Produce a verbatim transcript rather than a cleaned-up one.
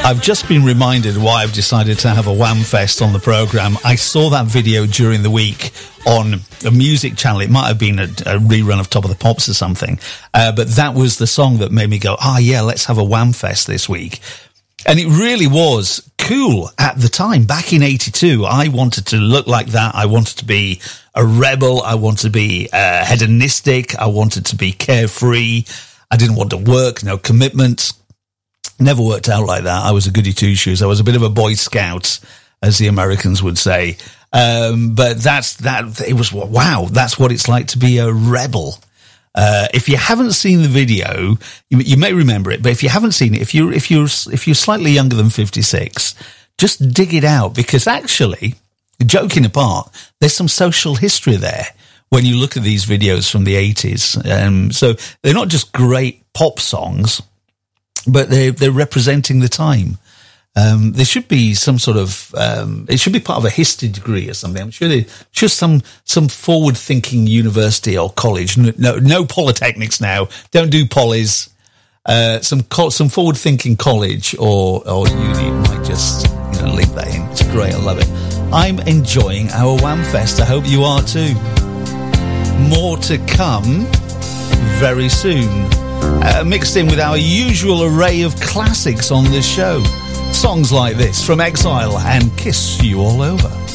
I've just been reminded why I've decided to have a Wham Fest on the programme. I saw that video during the week on a music channel. It might have been a, a rerun of Top of the Pops or something. Uh, but that was the song that made me go, ah, oh, yeah, let's have a Wham Fest this week. And it really was cool at the time. Back in eighty-two, I wanted to look like that. I wanted to be a rebel. I wanted to be uh, hedonistic. I wanted to be carefree. I didn't want to work, no commitments. Never worked out like that. I was a goody two-shoes. I was a bit of a Boy Scout, as the Americans would say. Um, but that's that. It was, wow, that's what it's like to be a rebel. Uh, if you haven't seen the video, you, you may remember it, but if you haven't seen it, if you're, if you're, if you're slightly younger than fifty-six, just dig it out, because actually, joking apart, there's some social history there when you look at these videos from the eighties. Um, so they're not just great pop songs, but they're, they're representing the time. Um, there should be some sort of, um, it should be part of a history degree or something. I'm sure there's just some, some forward thinking university or college. No, no, no polytechnics now. Don't do polys. Uh, some, co- some forward thinking college or, or uni might just, you know, link that in. It's great. I love it. I'm enjoying our Wham Fest. I hope you are too. More to come very soon. Uh, mixed in with our usual array of classics on this show. Songs like this from Exile and Kiss You All Over.